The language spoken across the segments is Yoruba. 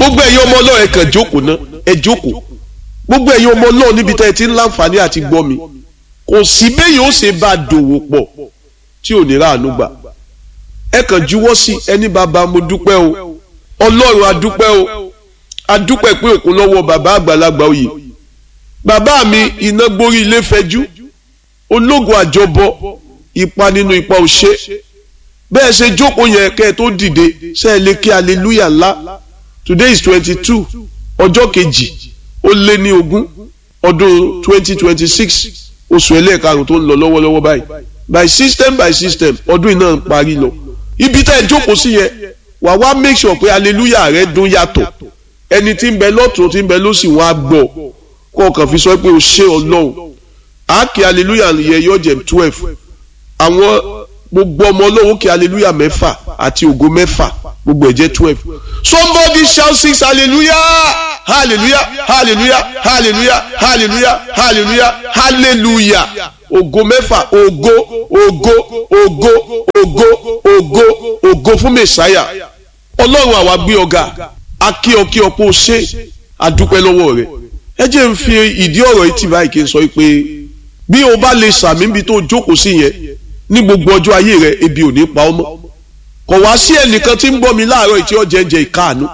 gbogbo ẹ̀yin ọmọ Ọlọ́run ẹ kàn jókòó ná, ẹ jókòó. Gbogbo ẹ̀yin ọmọ Ọlọ́run níbi tẹ́ ẹ ti ń láǹfààní àti gbọ́ mi, kò sí bẹ́ẹ̀ yóò ṣe bá dòwò pọ̀ tí ò ní ráàánú gbà. Ẹ kàn juwọ́ sí ẹni bàbá mo dúpẹ́ o, Ọlọ́run a dúpẹ́ o, a dúpẹ́ pé òkun lọ́wọ́ bàbá àgbàlagbà oyè. Bàbá mi iná gborí ilé fẹjú, ológun àjọbọ, ipa nínú ipa òṣè. Bẹ́ẹ̀ ṣe jókòó yẹn kẹ́ ẹ tó dìde ṣe é lè kí hallelujah ńlá. Today is 22 ọjọ́ kejì ó lé ní 20 ọdún 2026 oṣù ẹlẹ́ẹ̀karùn tó ń lọ lọ́wọ́lọ́wọ́ báyìí. By system ọdún iná ń parí lọ. Ibi tá ẹ jókòó sí yẹn wà wá make sure pé hallelujah rẹ dún yàtọ̀. Ẹni tí ń bẹ lọ́tún tí ń bẹ lósì wọn á gbọ́ kó kàn fi sọ pé o ṣé Ọlọ́run. Àákì hallelujah yẹ yọ jẹ 12. Àwọn gbogbo ọmọ Ọlọ́run kí hallelujah 6 àti ògo 6 gbogbo ẹ̀ jẹ́ 12. Somebody shout 6 hallelujah, hallelujah, hallelujah, hallelujah, hallelujah, hallelujah, hallelujah. Ògo 6, ògo, ògo, ògo, ògo, ògo, ògo fún Mèsáyà. Ọlọ́run àwa gbé ọ̀gá, akí ọkí ọ̀pọ̀ ṣe àdúpẹ́ lọ́wọ́ rẹ̀. Ẹ jẹ́ n fi ìdí ọ̀rọ̀ yìí tì báyìí kí n sọ pé bí o bá lè sàmì níbi tó jókòó sí yẹn ní gbogbo ọjọ́ ayé rẹ̀ ebi ò ní pa ọ́ mọ́. Kò wá sí ẹnìkan tí ń gbọ́ mi láàárọ̀ ìtí ọ̀jẹ̀ ń jẹ ìkáàánú.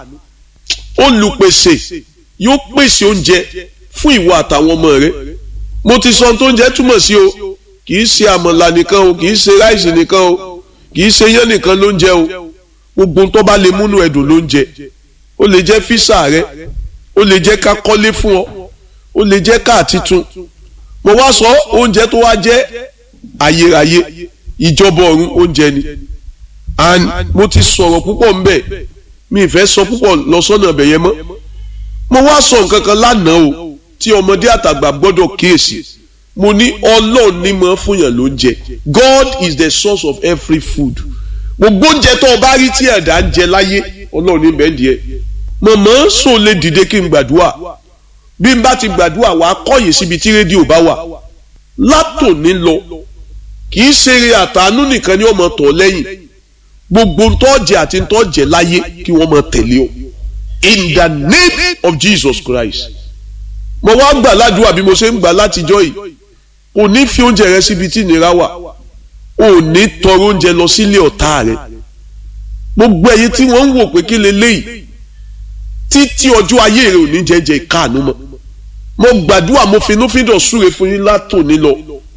Olùpèsè yóò pèsè oúnjẹ fún ìwọ àtàwọn ọmọ rẹ̀. Mo ti sọ tó ń jẹ́ túmọ̀ sí o, kì í ṣe àmàlà nìkan o, kì í ṣe ráìsì nìkan o, kì í ṣe iyán nìkan ló ń jẹ o. Gbogbo tó bá lè múnú ẹ̀dùn ló ń jẹ. Ó lè jẹ́ físà rẹ, ó lè jẹ́ ká kọ́lé fún ọ, ó lè jẹ́ ká titun. Mo wá sọ oúnjẹ tó wá jẹ́ ayérayé, ìjọba ọ̀run oúnjẹ ni. And mo ti sọ̀rọ̀ púpọ̀ ńbẹ̀, mi ìfẹ́ sọ púpọ̀ lọ sọ́nà ẹ̀bẹ̀ yẹn mọ́. Mo wá sọ nǹkan kan lánàá o tí ọmọdé àtàgbà gbọ́dọ̀ kíyèsí. Mo ní Ọlọ́run ní máa fúnyàn lóúnjẹ. God is the source of every food. Gbogbo oúnjẹ tó o bá rí tí ẹ̀dá ń jẹ láyé Ọlọ́run ní bẹ́ẹ̀ díẹ̀. Mọ̀mọ́ sọ lè dìde kí n gbàdúrà. Bí n bá ti gbàdúrà wàá kọ̀yìn síbi tí rédíò bá wà. Látòní lọ kì í ṣeré àtàánú nìkan ni ọmọ tọ̀ lẹ́yìn. Gbogbo ntọ́jẹ àti ntọ́jẹ láyé kí wọ́n máa tẹ̀lé o. In the name of Jesus Christ. Mo wá gbà ládùúgbà bí mo ṣe ń gbà látijọ́ yìí. O ní fi oúnjẹ rẹ síbi tí ìnira wà. O ní tọrọ oúnjẹ lọ sílé ọ̀tá rẹ. Gbogbo ẹ̀yin tí wọ́n ń wò pé kí leléyìí títí ọjọ́ ayé rẹ ò ní jẹjẹ ìkáàánú mọ́. Mo gbàdúrà mo finúfíndọ̀ súre fún yín látòní lọ.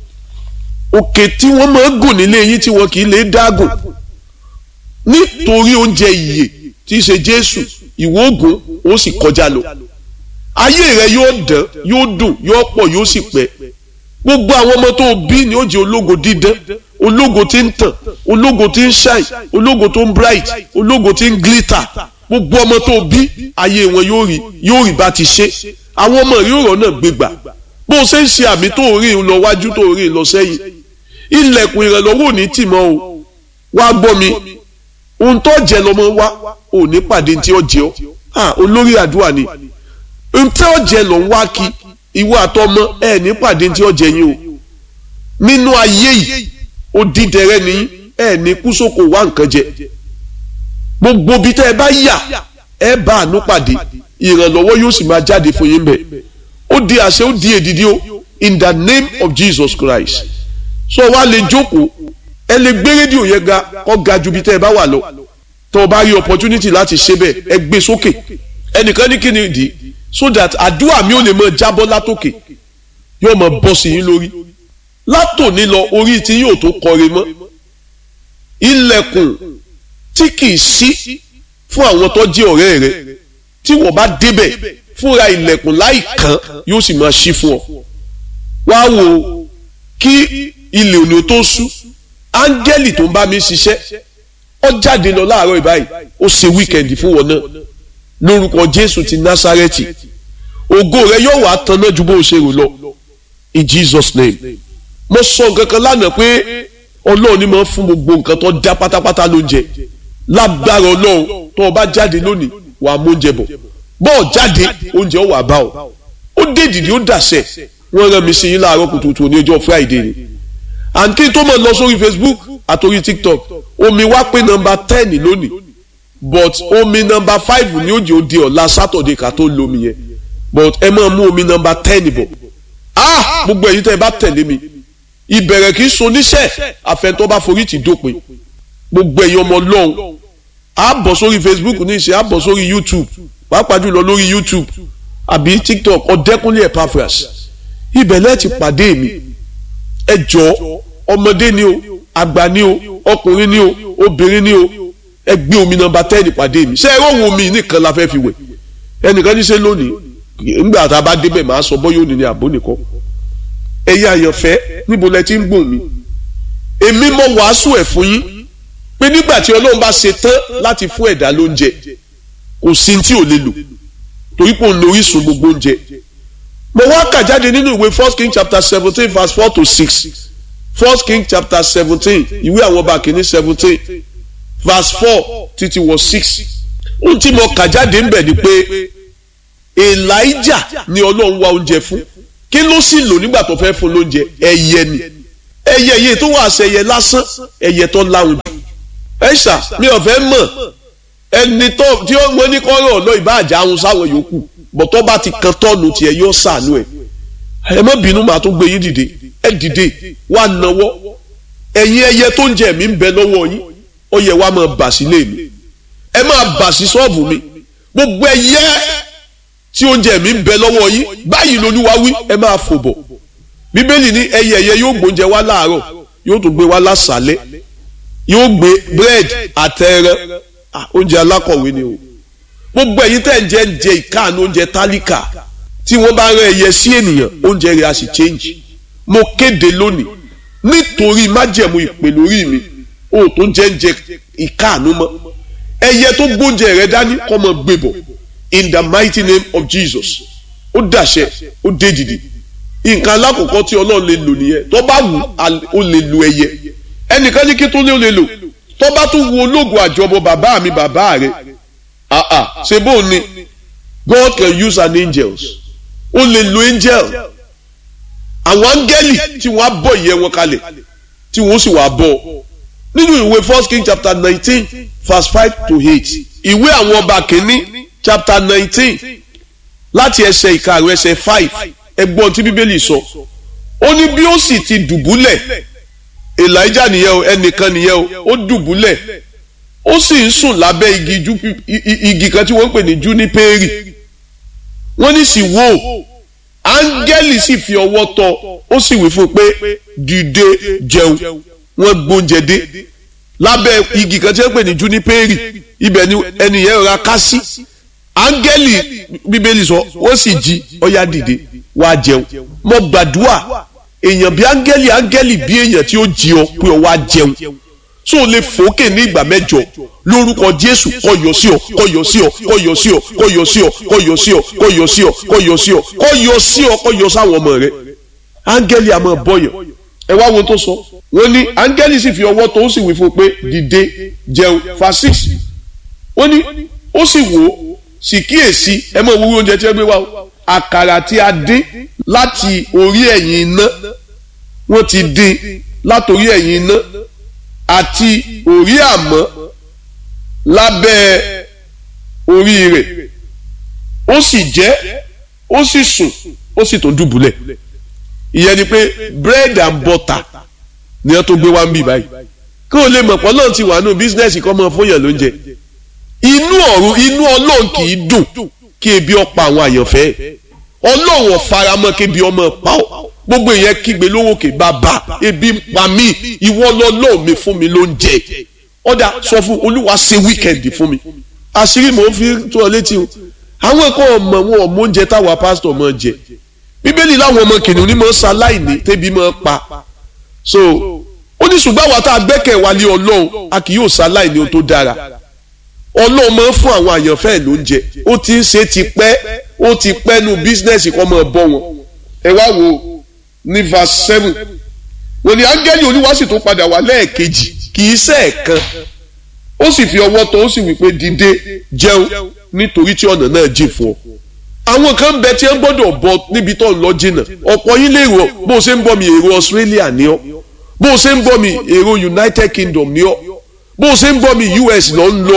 Òkè tí wọ́n máa ń gùn nílé yín tí wọ́n kì í lè dágùn. Nítorí oúnjẹ ìyè tí í ṣe Jésù ìwọ ògùn ó sì kọjá lọ. Ayé rẹ yóò dán, yóò dùn, yóò pọ̀, yóò sì pẹ́. Gbogbo àwọn ọmọ tó bí ni ó jẹ́ ológo dídán, ológo tí ń tàn, ológo tí ń shine, ológo tó ń bright, ológo tí ń glitter. Gbogbo ọmọ tó bí ayé wọn yóò rí bá ti ṣe. Àwọn ọmọ rí ọ̀rọ̀ náà gbégbà. Bó o ṣe ń ṣe àmì tó rí lọ wájú tó rí lọ sẹ́yìn. Ilẹ̀kùn ìrànlọ́wọ́ ò ní tì mọ́ o. Wá gbọ́ mi. Ohun tó jẹ lọmọ wá ò ní pàdé tí ó jẹ ọ́. Olórí àdúrà ni. Ohun tí ó jẹ lọ ń wá kí ìwọ àtọmọ ẹ ní pàdé tí ó jẹ yín o. Nínú ayé yìí odídẹrẹ́ ni ẹ ní kú sóko wá nǹkan jẹ. Gbogbo bí tẹ́ ẹ bá yà ẹ bá àánú pàdé, ìrànlọ́wọ́ yóò sì máa jáde fún yín bẹ̀. Ó di àṣẹ, ó di èdìdí o, in the name of Jesus Christ. So wá lè jókòó, ẹ lè gbé rédíò yẹn ga kó ga ju bí tẹ́ ẹ bá wà lọ. Tó o bá rí opportunity láti ṣe bẹ́ẹ̀ ẹ gbé sókè. Ẹnìkan ní kí ni ìdí so that àdúrà mi ò lè máa jábọ́ látòkè yóò máa bọ́ sí yín lórí. Látòní lọ orí tí yóò tó kọre mọ́. Ilẹ̀kùn tí kìí ṣí fún àwọn tó jẹ́ ọ̀rẹ́ rẹ tí wọ́n bá débẹ̀ fúnra ilẹ̀kùn láìkàn yóò sì máa ṣí fún ọ. Wá wo kí ilé òní tó ṣú, áńgẹ́lì tó ń bá mi ṣiṣẹ́ ó jáde lọ láàárọ̀ ìbáyìí ó ṣe wíkẹ̀ndì fún wọn náà lórúkọ Jésù ti Násárẹ́tì. Ògo rẹ yóò wá tanná ju bó ṣe rò lọ in Jesus name. Mo sọ nǹkan kan lánàá pé Ọlọ́run ni máa ń fún gbogbo nǹkan tó dá pátápátá lóúnjẹ. Lágbára Ọlọ́run tó o bá jáde lónìí wàá mú oúnjẹ bọ̀. Bọ́ọ̀ jáde oúnjẹ ó wà bá ọ. Ó dé dìde ó dàṣẹ. Wọ́n rán mi sí yín láàárọ̀ kùtùkùtù ní ọjọ́ Friday ni. Àǹkí tó mọ̀ lọ sórí Facebook àtòrí TikTok omi wá pé nọ́mbà 10 lónìí. but omi number 5 ni ó jẹ́ òde ọ̀la Saturday ká tó lomi yẹn but ẹ máa mú omi number 10 bọ̀ gbogbo ẹ̀yin tẹ́ ẹ bá tẹ̀lé mi ìbẹ̀rẹ̀ kì í so níṣẹ́ àfẹnutọ́ bá forí ti dópin gbogbo ẹ̀yin ọmọ Ọlọ́run á bọ̀ sórí Facebook ní ìṣe á bọ̀ sórí YouTube pàápàá jùlọ lórí YouTube àbí TikTok Ọ̀dẹ́kúnlé Epaphras ibẹ̀ lẹ́ẹ̀ ti pàdé mi ẹ jọ̀ọ́ ọmọdé ni o àgbà ni o ọkùnrin ni o obìnrin ni o ẹ gbé omi number 10 pàdé mi ṣé ẹ rọrùn omi nìkan la fẹ́ fi wẹ̀ ẹnìkan ní ṣe lónìí nígbà tá a bá débẹ̀ máa sọ bóyá òní ni àbó nìkan ẹ̀yin àyànfẹ́ níbo lẹ ti ń gbọ̀n mi èmi mọ wàásù ẹ̀ fún yín pé nígbà tí Ọlọ́run bá ṣe tán láti fún ẹ̀dá lóúnjẹ kò sí tí ò lè lò torí pé òun lo orísun gbogbo oúnjẹ mo wá kà jáde nínú ìwé 1 King chapter 17 verse 4 to 6 1 King chapter 17 ìwé àwọn ọba kìíní 17 verse 4 títí wọ 6 ohun tí mo kà jáde ń bẹ̀ ni pé Elijah ni Ọlọ́run wá oúnjẹ fún kí ló sì lò nígbà tó fẹ́ fún lóúnjẹ ẹyẹ ni ẹyẹ yìí tó wà sẹyẹ lásán ẹyẹ tó láwùjọ ẹ̀ṣà mi ò fẹ́ mọ̀ ẹni tó tí ó mọ ní kọ́rọ̀ ọ̀nà ìbáàjà ahun sáwọn yòókù bọ̀ tó bá ti kan tọ́ọ̀nù tiẹ̀ yóò sànú ẹ̀ ẹ má bínú màá tó gbé yín dìde ẹ dìde wà náwó ẹ̀yin ẹyẹ tó ń jẹ mí ń bẹ lọ́wọ́ yín ó yẹ wá máa bà sílé mi ẹ máa bà sí ṣọ́ọ̀bù mi gbogbo ẹyẹ tí oúnjẹ mi ń bẹ lọ́wọ́ yín báyìí lolúwa wí ẹ máa fò bọ̀ bíbélì ní ẹyẹ ẹyẹ yóò gbóúnjẹ wá láàárọ̀ yóò tún gbé wá lásàálẹ̀ yóò gbé búrẹ́dì àtẹrẹ oúnjẹ alákọ̀wé ni o gbogbo ẹ̀yin tẹ́ ń jẹ ìkáàánú oúnjẹ tálíkà tí wọ́n bá rán ẹyẹ sí ènìyàn oúnjẹ rẹ̀ á sì change mo kéde lónìí nítorí májẹ̀mú ìpè lórí mi o tó jẹ ìkáàánú mọ́ ẹyẹ tó gbóúnjẹ rẹ̀ dání kó máa gbé bọ̀ in the mighty name of Jesus ó dàṣẹ ó dé dìde nǹkan alákọ̀ọ́kọ́ tí Ọlọ́run lè lò nìyẹn tó bá wù ó lè lo ẹyẹ ẹnìkan ní kí tó lè lò tó bá tún wo ológun àjọbọ bàbá mi bàbá rẹ ṣe bó ni God can use an angels ó lè lo angel àwọn áńgẹ́lì tí wọ́n á bọ́ ìyẹ́ wọn kalẹ̀ tí wọ́n sì wá bọ́ nínú ìwé 1 King chapter 19 verse 5 to 8 ìwé àwọn ọba kìíní chapter 19 láti ẹsẹ̀ ìkarùn ẹsẹ̀ 5 ẹgbọ́n tí bíbélì sọ ó ní bí ó sì ti dùbúlẹ̀ Elijah nìyẹn o ẹnìkan nìyẹn o ó dùbúlẹ̀ ó sì ń sùn lábẹ́ igi kan tí wọ́n ń pè ní júnípérì wọ́n ní sì wò áńgẹ́lì sì fi ọwọ́ tọ́ ó sì wí fún un pé dìde jẹun wọ́n gbóúnjẹ dé lábẹ́ igi kan tí wọ́n ń pè ní júnípérì ibẹ̀ ni ẹnìyẹn ra ká sí áńgẹ́lì bíbélì sọ ó sì jí ó yá dìde wá jẹun mo gbàdúrà èèyàn bí áńgẹ́lì bí èèyàn tí ó jí ọ pé ọ wá jẹun tó o lè fòókè ní ìgbà mẹ́jọ lórúkọ Jésù kó yọ sí ọ kó yọ sí ọ kó yọ sí ọ kó yọ sí ọ kó yọ sí ọ kó yọ sí ọ kó yọ sí ọ kó yọ sí ọ kó yọ sáwọn ọmọ rẹ áńgẹ́lì a máa bọ̀yàn ẹ wá wo tó sọ wọ́n ní áńgẹ́lì sì fi ọwọ́ tó ó sì wí fún un pé dìde jẹun verse 6 wọ́n ní ó sì wò ó sì kíyèsí ẹ mọ̀ wúwo oúnjẹ tí ẹ gbé wá o àkàrà tí a dín láti orí ẹ̀yìn iná wọ́n ti dín látòrí ẹ̀yìn iná àti orí àmọ́ lábẹ́ orí rẹ̀ ó sì jẹ ó sì sùn ó sì tó dùbúlẹ̀ ìyẹn ni pé bread and butter ni wọ́n tó gbé wá ń bì báyìí kí o lè mọ̀ pé Ọlọ́run ti wà nínú bísínẹ́sì kọ́ mọ́ fún yàn lóúnjẹ inú Ọlọ́run kì í dùn kí ebi ó pa àwọn àyànfẹ́ Ọlọ́run ò faramọ́ kí ebi ọmọ pa ọ́ gbogbo ìyẹn kígbe lówókè bàbá ebi ń pa mí ìwọ lọ́lọ́ mi fún mi lóúnjẹ ọ̀dà sọ fún Olúwa ṣe wíkẹ̀ndì fún mi àṣírí mò ń fi tó ọ létí o àwọn ẹ̀kọ́ ọmọ wọn ọmọ oúnjẹ táwa pásítọ̀ máa jẹ Bíbélì láwọn ọmọ kìnìún ní máa ń ṣaláìní tẹ́bi máa pa so ó ní ṣùgbọ́n àwa tá a gbẹ́kẹ̀ wá lé Ọlọ́run a kì yóò ṣaláìní ohun tó dára Ọlọ́run máa ń fún àwọn àyànfẹ́ lóúnjẹ ó ti ń ṣe ti pẹ́ nu bísínẹ́sì kan máa bọ́ wọn ẹ wá wo ní verse 7 wọ́n ní áńgẹ́lì Olúwa sì tó padà wá lẹ́ẹ̀kejì kì í ṣe ẹ̀kan ó sì fi ọwọ́ tọ́ ó sì wí pé dìde jẹun nítorí tí ọ̀nà náà jìn fún ọ àwọn kan bẹ tí ẹ ń gbọ́dọ̀ bọ níbi tó ń lọ jìnnà ọ̀pọ̀ yín lè rọ bó o ṣe ń bọ̀ mi èrò Australia ní ọ bó o ṣe ń bọ̀ mi èrò United Kingdom ní ọ bó o ṣe ń bọ̀ mi US lọ ń lọ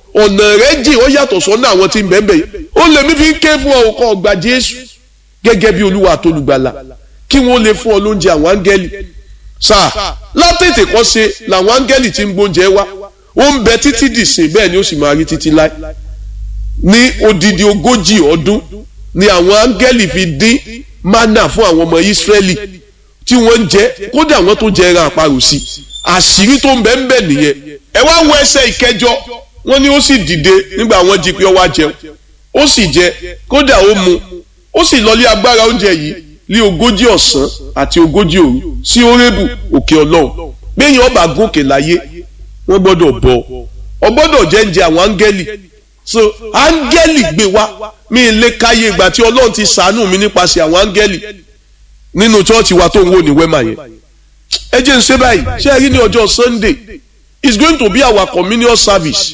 ọ̀nà rẹ̀ jìn ó yàtọ̀ sọ́nà àwọn tí ń bẹ̀ẹ̀bẹ̀ yìí ó lè mí fi ń ké fún ọ kó gba Jésù gẹ́gẹ́ bí Olúwa àtolùgbàlà kí wọ́n lè fún ọ lóúnjẹ àwọn áńgẹ́lì sáà látètè kọ́ ṣe làwọn áńgẹ́lì tí ń gbóúnjẹ wá ó ń bẹ títí dìsìn bẹ́ẹ̀ ni ó sì máa rí títí láì ní odidi 40 ọdún ni àwọn áńgẹ́lì fi dín mánà fún àwọn ọmọ Ísírẹ́lì tí wọ́n ń jẹ kódà wọ́n tó jẹ ẹran àparò sí àṣírí tó ń bẹ ń bẹ nìyẹn ẹ wá wo ẹsẹ̀ ìkẹjọ wọ́n ní ó sì dìde nígbà wọ́n jí pé ó wá jẹun ó sì jẹ kódà ó mu ó sì lọ lé agbára oúnjẹ yìí ní 40 ọ̀sán àti 40 òru sí Hórébù òkè Ọlọ́run gbẹ̀yìn ọba gòkè láyé wọ́n gbọ́dọ̀ bọ ọ gbọ́dọ̀ jẹ́ àwọn áńgẹ́lì so áńgẹ́lì gbé wá mi lè káyé ìgbà tí Ọlọ́run ti ṣàánú mi nípasẹ̀ àwọn áńgẹ́lì nínú chọ́ọ̀chì wa tó ń wò ní wẹ́mà yẹn ẹ jẹ́ ń ṣe báyìí ṣé ẹ rí ní ọjọ́ Sunday it's going to be our communion service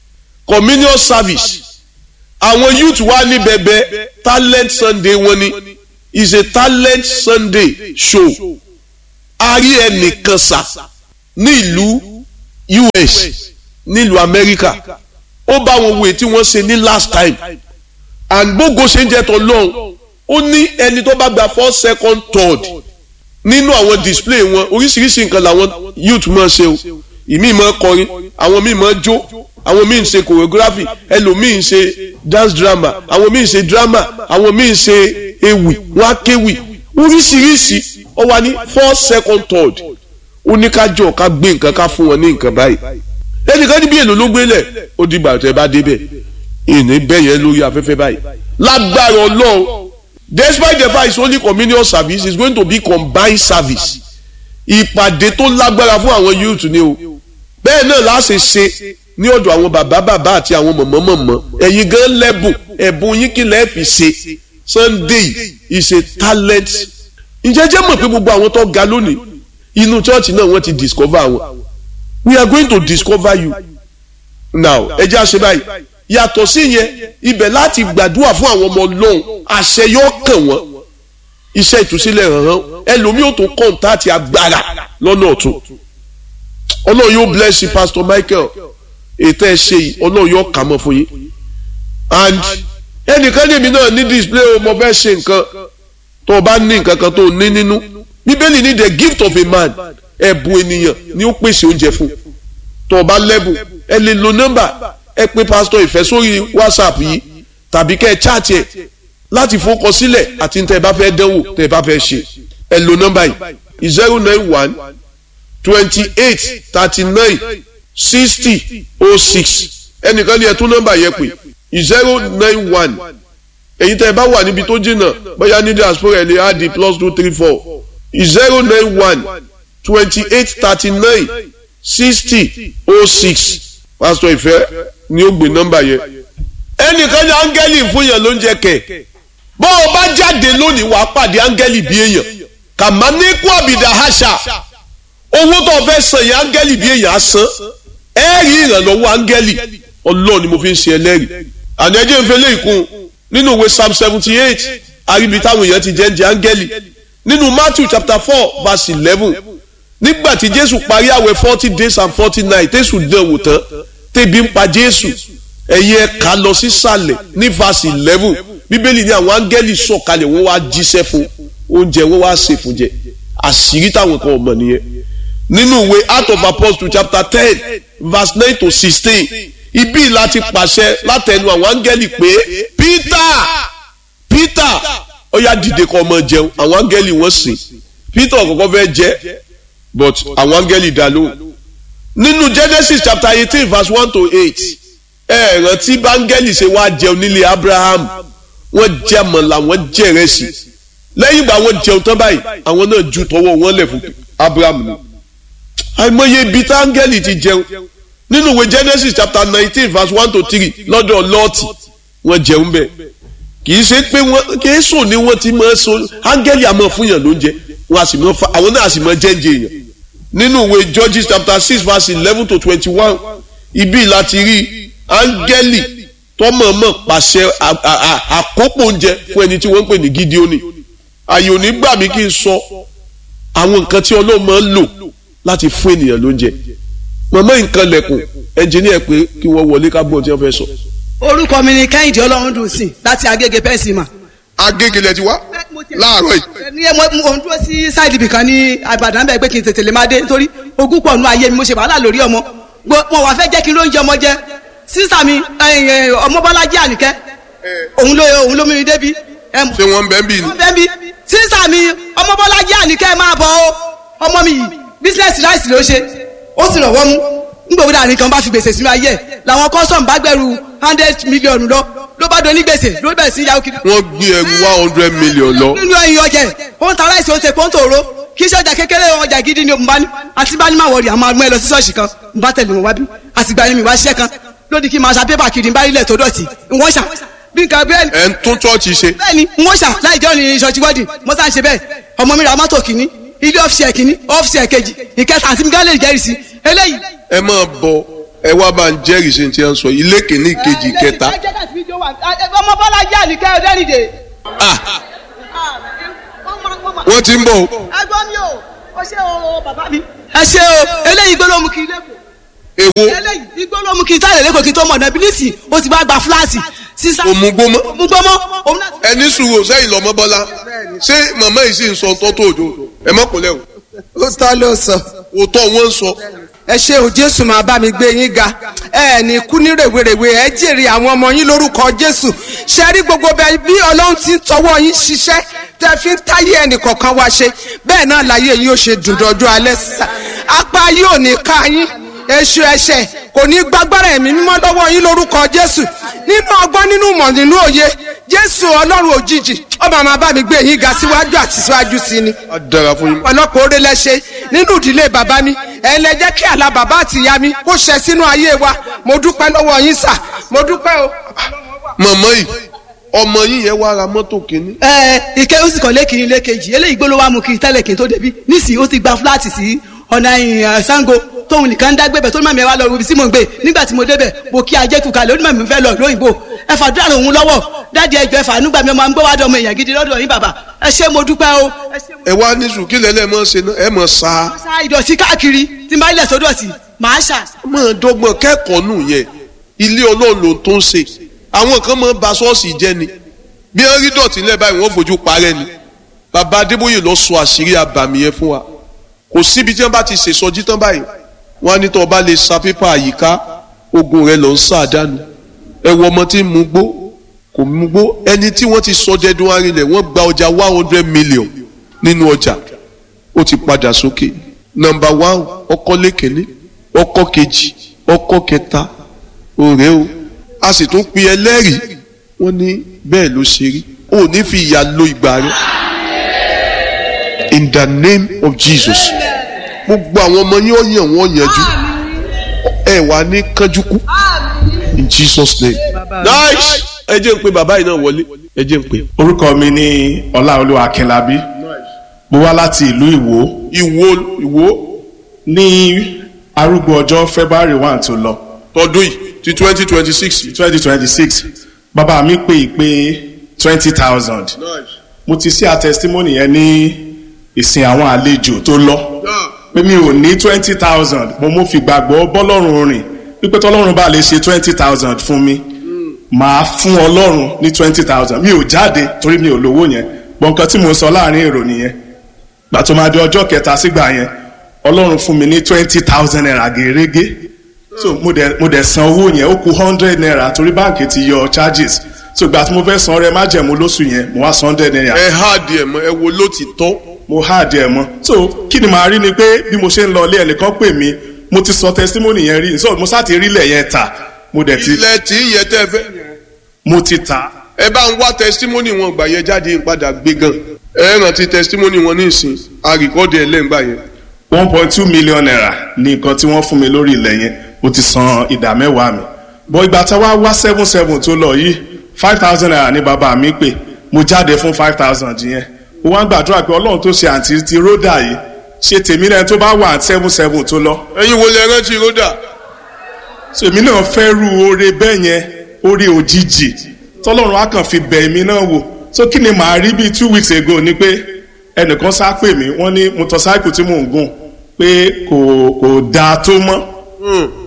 àwọn youth wa ní bẹ̀bẹ̀ talent Sunday wọn ni is a talent Sunday show a rí ẹnìkan sà ní ìlú US nílùú Amẹ́ríkà ó bá wọn wo tí wọ́n ṣe ní last time and gbogbo ṣe ń jẹ́ tó lọ́hùn ó ní ẹni tó bá gba 1st 2nd 3rd nínú àwọn display wọn oríṣiríṣi nǹkan làwọn youth máa ṣe o ìmíì máa kọrin àwọn míì máa jó àwọn míì ń ṣe choreography ẹlòmíì ń ṣe dance drama àwọn míì ń ṣe drama àwọn míì ń ṣe ewì wọn á kéwì oríṣiríṣi ó wà ní 1st 2nd 3rd ó ní ká jọ ká gbé nǹkan ká fún wọn ní nǹkan báyìí ẹnìkan níbi èlò ló gbélẹ̀ ó dìgbà tẹ́ bá débẹ̀ ìní bẹ́yẹn lórí afẹ́fẹ́ báyìí lágbára Ọlọ́run despite the fact it's only communion service it's going to be combined service ìpàdé tó lágbára fún àwọn youth ni o bẹ́ẹ̀ náà láṣẹ ṣe ní ọ̀dọ̀ àwọn bàbá àti àwọn mọ̀mọ́ ẹ̀yin gan lẹ́bùn ẹ̀bùn yín kí lẹ́ẹ̀ fi ṣe Sunday is a talent ǹjẹ́ jẹ́ mọ̀ pé gbogbo àwọn tó ga lónìí inú church náà wọ́n ti discover àwọn we are going to discover you now ẹ jẹ́ àṣẹ báyìí yàtọ̀ sí yẹn ibẹ̀ láti gbàdúrà fún àwọn ọmọ Ọlọ́run àṣẹ yóò kàn wọ́n iṣẹ́ ìtúsílẹ̀ hàn ẹlòmíì ò tó kọ́ńtàtì agbára lọ́nà ọ̀tún Ọlọ́run yóò bless you Pastor Michael ètò ẹ̀ ṣe yìí Ọlọ́run yóò kà mọ́ fún yín and ẹnìkan ní èmi náà ní display o mo fẹ́ ṣe nǹkan tó o bá ní nǹkan kan tó o ní nínú Bíbélì ní the gift of a man ẹ̀bùn ènìyàn ni ó pèsè oúnjẹ fún tó o bá lẹ́bùn ẹ lè lo nọ́mbà ẹ pè Pastor Ìfẹ́ sórí WhatsApp yìí tàbí kẹ́ ẹ chat ẹ láti fọkọ sílẹ̀ àti tẹ́ ẹ bá fẹ́ dánwò tẹ́ ẹ bá fẹ́ ṣe ẹ lo nọ́mbà yìí 091 28 39 60 06 ẹnìkan ní ẹ tún nọ́mbà yẹn pè 091 èyí tẹ́ ẹ bá wà níbi tó jìnnà bóyá ní diaspora ẹ lè á di +234 091 28 39 60 06 Pastor Ìfẹ́ ni ó gbé nọ́mbà yẹn ẹnìkan ní áńgẹ́lì fún yẹn ló ń jẹ kẹ̀ bó o bá jáde lónìí wàá pàdé áńgẹ́lì bí èèyàn kàmá ní kú àbìdá àṣà owó tó fẹ́ san yẹn áńgẹ́lì bí èèyàn á san ẹ rí ìrànlọ́wọ́ áńgẹ́lì Ọlọ́run ni mo fi ń ṣe ẹlẹ́rìí àná ẹjẹ́ ń fẹ́ lé ìkún nínú ìwé Psalm 78 àríbi táwọn èèyàn ti jẹ́ áńgẹ́lì nínú Matthew chapter 4 verse 11 nígbà tí Jésù parí àwẹ̀ 40 days and 40 nights tẹ̀sù dán wò tán tẹ̀bí ń pa Jésù ẹ̀yin ẹ̀ka lọ sísàlẹ̀ ní verse 11 Bíbélì ní àwọn áńgẹ́lì sọ̀kalẹ̀ wọ́n wá jíṣẹ́ fún oúnjẹ wọ́n wá ṣe fún jẹ àṣírí táwọn kan ọmọ nìyẹn nínú ìwé Acts of Apostles chapter 10 verse 9 to 16 ibi láti pàṣẹ látẹnu àwọn áńgẹ́lì pé Peter ó yá dìde kó ọmọ jẹun àwọn áńgẹ́lì wọ́n sìn Peter kọ́kọ́ fẹ́ jẹ but àwọn áńgẹ́lì dá lóhùn nínú Genesis chapter 18 verse 1 to 8 ẹ rántí báńgẹ́lì ṣe wá jẹun nílé Abraham wọ́n jẹ àmàlà wọ́n jẹ ìrẹsì lẹ́yìn ìgbà wọ́n jẹun tán báyìí àwọn náà ju tọwọ́ wọn lẹ̀ fún Abraham ni àìmọye ibi tá áńgẹ́lì ti jẹun nínú ìwé Genesis chapter 19 verse 1 to 3 lọ́dọ̀ Lọ́ọ̀tì wọ́n jẹun bẹ́ẹ̀ kì í ṣe pé wọ́n kì í sùn ní wọ́n ti máa so áńgẹ́lì àmọ́ fún yàn lóúnjẹ wọ́n á sì máa fa àwọn náà á sì máa jẹ́ǹjẹ́ èèyàn nínú ìwé Judges chapter 6 verse 11 to 21 ibi láti rí áńgẹ́lì tọ́mọ̀ọ́mọ̀ pàṣẹ àkópọ̀ oúnjẹ fún ẹni tí wọ́n ń pè ní Gídíónì àyè òní gbà mí kí n sọ àwọn nǹkan tí Ọlọ́run máa ń lò láti fún ènìyàn lóúnjẹ mọ̀mọ́ nǹkan lẹ̀kùn ẹnjìníà pé kí wọ́n wọlé ká gbọ́n tí wọ́n fẹ́ sọ. orúkọ mi ni Kẹ́hìndé Ọlọ́rundùnsìn láti Agége pẹ́sìmà. Agége lẹ ti wá láàárọ̀ yìí. ní mo ń dúró sí sáìdì ibìkan ní Ìbàdàn bẹ́ẹ̀ pé kí n tètè lè máa dé nítorí ogún pọ̀ nù ayé mi mo ṣe wàhálà lórí ọmọ mo wà fẹ́ jẹ́ kí n ló ń jẹ ọmọ jẹ sísà mi Ọmọbọ́lájí Àníkẹ́ òun ló mú mi débi. ṣé wọ́n ń bẹ́ ń bì ní. wọ́n bẹ́ ń bì sísà mi Ọmọbọ́lájí Àníkẹ́ máa bọ̀ ọ́ ọmọ mi yìí bísíǹsì ráìsì ló ṣe ó sì rọ̀wọ́ mú ngbòmídà àárín kan bá fi gbèsè sínú ayé ẹ̀ làwọn kọ́sọ̀mù bá gbẹ̀rù 100 mílíọ̀nù ló bá do ní gbèsè ló bẹ̀rẹ̀ sí yahoo kiri. wọ́n gbé ẹrù 100 mílíọ̀nù lọ. nínú ẹyin ọjà ó ń ta ráìsì ó ń ṣe pọ́ńtò òró kì í ṣe ọjà kékeré ọjà gidi ni òmùbá ní àti bá ní máa wọrí àwọn amú ẹ lọ sí ṣọ́ọ̀ṣì kan ń bá tẹ̀lé wọn wá bí àtìgbà yẹn mi wá ṣiṣẹ́ kan lódì kí n máa ṣa pépà kiri ń bá ilẹ̀ tó dọ̀tí ń wọ́n ṣà bí nǹkan bẹ́ẹ̀ ni. ẹ̀ ń tún chọ́ọ̀chì ṣe. bẹ́ẹ̀ni ń wọ́n ṣà láì jọ́ ni ṣọ́ọ̀ṣì wọ́ọ̀dì mo sá ń ṣe bẹ́ẹ̀ ọmọ mi ra mọ́tò kìíní ilé ọ́fíìsì ẹ̀ kìíní ọ́fíìsì ẹ̀ kejì ìkẹta àti mi gán lè jẹ́rìí sí eléyìí. ẹ máa bọ ẹ wá bá ń jẹ́rìí sí ti ń sọ ilé kìíní ìkejì ìkẹta. Ọmọbọ́lájí Àníkẹ́ Ọdẹ́nìdè. wọ́n ti ń bọ̀ o. ẹgbọ́n mi o ó ṣe o bàbá mi. ẹ ṣe o eléyìí gbọ́dọ̀ mú kí n lẹ́kọ̀ọ́. èwo. eléyìí igbóló mú kí n tálẹ̀ lẹ́kọ̀ọ́ kí n tó mọ̀ náà bílíìsì ó ti bá gba fúláàtì. òmùgbómọ. òmùgbómọ. ẹni sùúrù sẹ́yìn lọ́mọ Bọ́lá ṣé màmá yìí sì ń sọ tọ́tò òjò ẹ mọ̀ kò lẹ́wọ̀. ó tọ́ ló sọ. òótọ́ wọn ń sọ. ẹ ṣé o Jésù máa bá mi gbé yín ga ẹ ní kú ní rèwerèwe ẹ jèrè àwọn ọmọ yín lórúkọ Jésù ṣe rí gbogbo bẹ́ẹ̀ bí Ọlọ́run ti ń tọwọ́ yín ṣiṣẹ́ tẹ́ fi ń táyé ẹnì kọ̀ọ̀kan wá ṣe bẹ́ẹ̀ náà láyé yín ó ṣe dùn dọ́jú alẹ́ sísá apá yín ò ní ká yín èṣù ẹ̀ṣẹ̀ kò ní gbàgbára ẹ̀mí mímọ́ lọ́wọ́ yín lórúkọ Jésù nínú ọgbọ́n nínú ìmọ̀ nínú òye Jésù Ọlọ́run òjijì ọba máa bá mi gbé yín ga síwájú àti síwájú sí ni. a dára fún yín. ọlọ́pàá oore lẹ́ṣẹ̀ nínú ìdílé bàbá mi ẹ lè jẹ́ kí àlá bàbá àti ìyá mi kó ṣẹ sínú ayé wa mo dúpẹ́ lọ́wọ́ yín sà mo dúpẹ́ o. màmá yìí ọmọ yín yẹn wá ra mọ́tò kìíní. ike ó sì kàn lé kìíní lé kejì eléyìí gbóló wa mú kí tẹ́lẹ̀ kí n tó débi nísìnyí ó ti gba fúláàtì sí ọ̀nà Ṣàngó tóun nìkan ń dágbé bẹ̀ tó ní màmí ẹ wá lọ ibi tí mo ń gbé nígbà tí mo débẹ̀ mo kí ajé kú kalẹ̀ ó ní màmí fẹ́ lọ lóyìnbó ẹ fàdúrà lòun lọ́wọ́ dáàdi ẹjọ́ ẹ fàánú gbà mí ọmọ gbọ́ wá dọ̀ ọmọ èèyàn gidi lọ́dọ̀ yín bàbá ẹ ṣé mo dúpẹ́ o. ẹ wá ní sùn kí lẹ́lẹ́ mọ́ ṣe náà ẹ mọ̀ sá. ṣá ìdọ̀tí káàkiri tí n bá ilẹ̀ sódọ̀tí màá ṣà. máa dọ́gbọ́n kẹ́kọ̀ọ́ nù yẹn ilé Ọlọ́run ló tó ń ṣe àwọn kan máa ń ba ṣọ́ọ̀ṣì jẹ́ ni bí wọ́n rí dọ̀tí lẹ́ báyìí wọ́n fojú parẹ́ ni bàbá Adébóyè lọ sọ àṣírí àbàmì yẹn fún wa kò síbi tí wọ́n bá ti ṣèṣọjí tán báyìí wọ́n á ní tó o bá lè sa pépà àyíká ogun rẹ̀ lọ ń sàdánù ẹ wo ọmọ tí ń mú gbó kò mú gbó ẹni tí wọ́n ti sọ dẹ́dún arinlẹ̀ wọ́n gba ọjà 100 million nínú ọjà ó ti padà sókè nọ́mbà 1 ọkọ lẹ́kẹ̀lé ọkọ kejì ọkọ kẹta òré o a sì tún pe ẹlẹ́rìí wọ́n ní bẹ́ẹ̀ ló ṣe rí ó ní fi ìyà lo ìgbà rẹ̀ in the name of Jesus gbogbo àwọn ọmọ yín ó yàn wọ́n yanjú ẹ wà ní kánjúkú in Jesus name. Nice. ẹ jẹ́ ń pe bàbá yìí náà wọlé ẹ jẹ́ ń pe. orúkọ mi ni Ọláolúwa Akínlábí mo wá láti ìlú Ìwó ní arúgbó ọjọ́ February 1 tó lọ tọdún yìí ti 2026 bàbá mi pè é pé 20,000 mo ti ṣe testimony yẹn ní ìsìn àwọn àlejò tó lọ pé mi ò ní 20,000 mo fi gbàgbọ́ bọ́lọ́run rìn wípé tọ́lọ́run bá lè ṣe 20,000 fún mi màá fún Ọlọ́run ní 20,000 mi ò jáde torí mi ò lówó yẹn gbọ̀ǹkan tí mo sọ láàrin èrò nìyẹn gbà tó máa di ọjọ́ kẹta sígbà yẹn Ọlọ́run fún mi ní 20,000 naira gèrègé so mo dẹ̀ san owó yẹn ó kù 100 naira torí báǹkì ti yọ charges so gbà tí mo fẹ́ san rẹ májẹ̀mú lóṣù yẹn mo wá san 100 naira. ẹ há díẹ̀ mọ́ ẹ wo ló ti tọ́. mo há díẹ̀ mọ́ so kí ni màá rí ni pé bí mo ṣe ń lọ ilé ẹnìkan pè mí mo ti sọ testimony yẹn rí so mo sá ti rí ilẹ̀ yẹn ta mo dẹ̀ ti. ilẹ̀ tí ń yẹ tẹ́ fẹ́. mo ti ta. ẹ bá ń wá testimony wọn gbà yẹn jáde padà gbé gan ẹ rántí testimony wọn ní ìsìn àríkọ́dì ẹlẹ́ǹgbà yẹn. 1.2 million naira ní nǹkan tí wọ́n fún mi lórí ilẹ̀ yẹn mo ti san ìdá mẹ́wàá mi bọ́ ìgbà tá wá 77 tó lọ yìí 5,000 naira ní bàbá mi pè mo jáde fún 5,000 yẹn mo wá ń gbàdúrà pé Ọlọ́run tó ṣe àǹtí ti ródà yìí ṣe tèmi náà tó bá wà 77 tó lọ. ẹ̀yin wo lẹ rántí ródà. èmi náà fẹ́ ru oore bẹ́ẹ̀ yẹn oore òjijì tọ́lọ́run á kàn fi bẹ̀ èmi náà wò so kí ni màá rí bíi 2 weeks ago ni pé ẹnìkan sá pè mí wọ́n ní motorcycle tí mò ń gùn pé kò dáa tó mọ́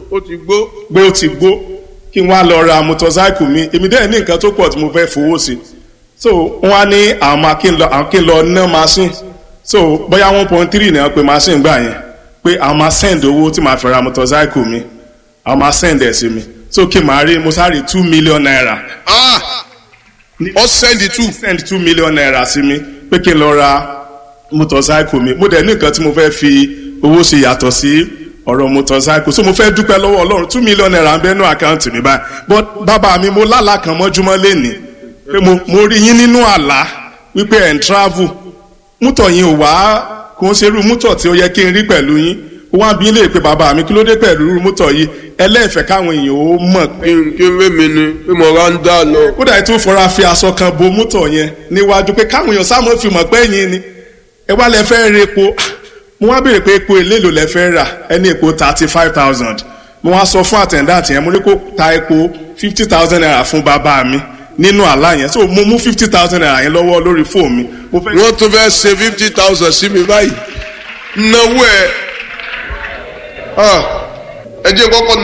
ó ti gbó. pé ó ti gbó kí n wá lọ ra motorcycle mi èmi dẹ́ẹ̀ ní nǹkan tó pọ̀ tí mo fẹ́ fowó sí so wọ́n á ní àwọn kí n lọ ná machine so bóyá 1.3 náà pé machine gbà yẹn pé àwọn máa send owó tí màá fi ra motorcycle mi àwọn máa send ẹ̀ sí mi so kí n máa rí mo sáré 2 million naira. Ó send 2 million naira sí mi pé kí n lọ ra motorcycle mi mo dẹ̀ ní nǹkan tí mo fẹ́ fi owó ṣe yàtọ̀ sí ọ̀rọ̀ motorcycle so mo fẹ́ dúpẹ́ lọ́wọ́ Ọlọ́run 2 million naira ń bẹ nínú àkáǹtì mi báyìí but bàbá mi mo lálàá kan mọ́júmọ́ lénìí pé mo rí yín nínú àlá wípé ẹ̀ ń travel mútọ̀ yín ò wá kò ń ṣerú mútọ̀ tí ó yẹ kí n rí pẹ̀lú yín ó wá bí lè pé bàbá mi kí ló dé pẹ̀lú mútọ̀ yìí ẹlẹ́ẹ̀fẹ́ káwọn èèyàn ó mọ̀ pé kí n rí mi ni pé mo rà ń dá lọ. kódà tó fọra fi aṣọ kan bo mútọ̀ yẹn níwájú pé káwọn èèyàn sáà mọ̀ fi mọ̀ pé yín ni ẹ wá lẹ fẹ́ rí epo mo wá béèrè pé epo eléèlò lẹ fẹ́ rà ẹni epo 35,000 mo wá sọ fún àtẹ̀ndáàtì yẹn mo ní kó ta epo 50,000 naira fún bàbá mi nínú àlá yẹn so mo mú 50,000 naira yẹn lọ́wọ́ lórí fóònù mi. wọ́n tún fẹ́ ṣe 50,000 sí mi báyìí náwó ẹ jẹ́ kọ́kọ́